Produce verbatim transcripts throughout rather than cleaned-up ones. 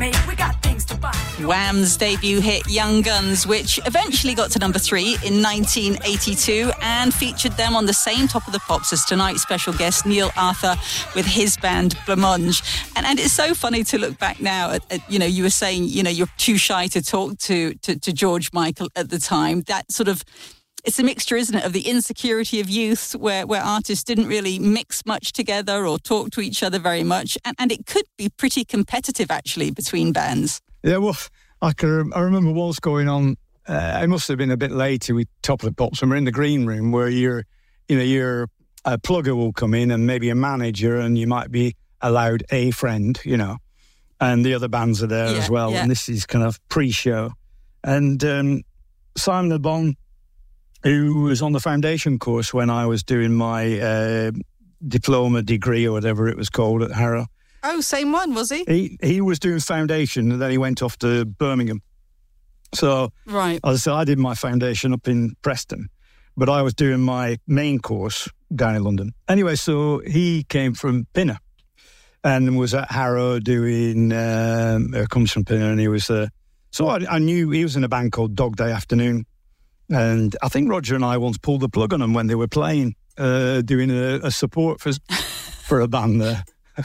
make. We got things to buy. Wham's debut hit Young Guns, which eventually got to number three in nineteen eighty-two and featured them on the same Top of the Pops as tonight's special guest Neil Arthur with his band Blancmange. And and it's so funny to look back now at, at you know, you were saying, you know, you're too shy to talk to, to, to George Michael at the time. That sort of, it's a mixture, isn't it, of the insecurity of youth where, where artists didn't really mix much together or talk to each other very much. And, and it could be pretty competitive, actually, between bands. Yeah, well, I can. I remember what's going on. Uh, it must have been a bit later with Top of the Pops, and we're in the green room where you're, you know, your a plugger will come in and maybe a manager, and you might be allowed a friend, you know, and the other bands are there yeah, as well. Yeah. And this is kind of pre-show, and um, Simon Le Bon, who was on the foundation course when I was doing my uh, diploma degree or whatever it was called at Harrow. Oh, same one, was he? He he was doing foundation, and then he went off to Birmingham. So, right. as I said, I did my foundation up in Preston, but I was doing my main course down in London. Anyway, so he came from Pinner and was at Harrow doing, um, uh, comes from Pinner, and he was, uh, so I, I knew he was in a band called Dog Day Afternoon. And I think Roger and I once pulled the plug on them when they were playing, uh, doing a, a support for for a band there.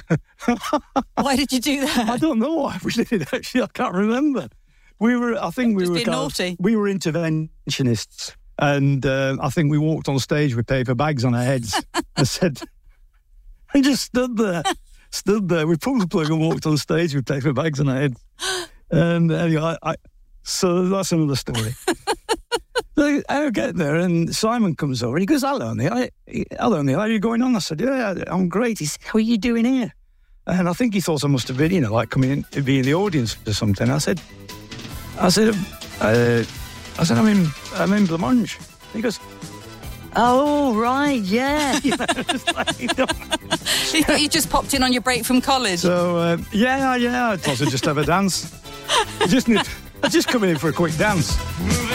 Why did you do that? I don't know why we did it, actually. I can't remember. We were, I think we Just were being kind naughty. Of, we were interventionists, and uh, I think we walked on stage with paper bags on our heads. I said, we just stood there, stood there. We pulled the plug and walked on stage with paper bags on our heads. And anyway, I, I, so that's another story. So I get there, and Simon comes over, and he goes, hello, Neil. Hello, Neil. How are you going on? I said, yeah, I'm great. He said, how are you doing here? And I think he thought I must have been, you know, like coming in to be in the audience or something. I said, I said, uh, I said, I'm in, I'm in Blancmange. He goes, oh, right, yeah. You know, just like, you know. You thought you just popped in on your break from college? So, uh, yeah, yeah, I thought I'd just have a dance. I just, need, I just come in for a quick dance.